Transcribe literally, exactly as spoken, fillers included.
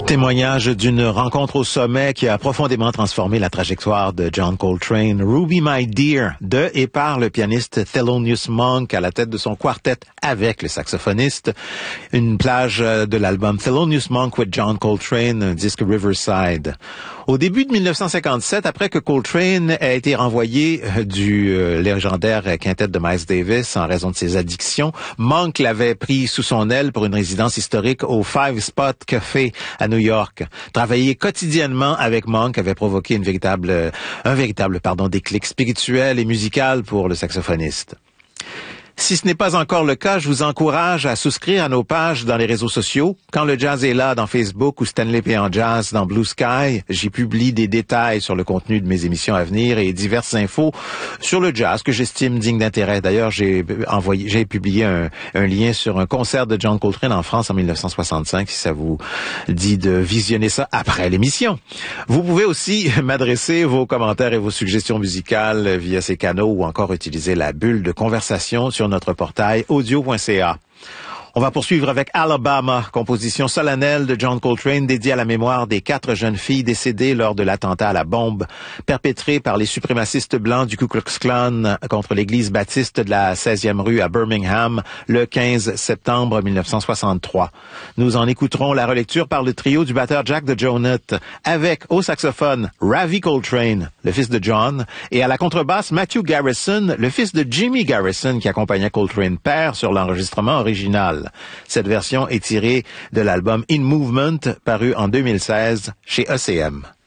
Témoignage d'une rencontre au sommet qui a profondément transformé la trajectoire de John Coltrane. Ruby My Dear, de et par le pianiste Thelonious Monk à la tête de son quartet avec le saxophoniste. Une plage de l'album Thelonious Monk with John Coltrane, un disque Riverside. Au début de mille neuf cent cinquante-sept, après que Coltrane a été renvoyé du euh, légendaire quintet de Miles Davis en raison de ses addictions, Monk l'avait pris sous son aile pour une résidence historique au Five Spot Café à New York. Travailler quotidiennement avec Monk avait provoqué une véritable, un véritable pardon, déclic spirituel et musical pour le saxophoniste. Si ce n'est pas encore le cas, je vous encourage à souscrire à nos pages dans les réseaux sociaux. Quand le jazz est là dans Facebook ou Stanley P. en Jazz dans Blue Sky, j'y publie des détails sur le contenu de mes émissions à venir et diverses infos sur le jazz que j'estime digne d'intérêt. D'ailleurs, j'ai envoyé, j'ai publié un, un lien sur un concert de John Coltrane en France en mille neuf cent soixante-cinq, si ça vous dit de visionner ça après l'émission. Vous pouvez aussi m'adresser vos commentaires et vos suggestions musicales via ces canaux ou encore utiliser la bulle de conversation sur notre portail audio point c a. On va poursuivre avec Alabama, composition solennelle de John Coltrane dédiée à la mémoire des quatre jeunes filles décédées lors de l'attentat à la bombe perpétré par les suprémacistes blancs du Ku Klux Klan contre l'église baptiste de la seizième rue à Birmingham le quinze septembre mille neuf cent soixante-trois. Nous en écouterons la relecture par le trio du batteur Jack DeJohnette avec au saxophone Ravi Coltrane, le fils de John, et à la contrebasse Matthew Garrison, le fils de Jimmy Garrison qui accompagnait Coltrane père sur l'enregistrement original. Cette version est tirée de l'album In Movement, paru en deux mille seize chez E C M.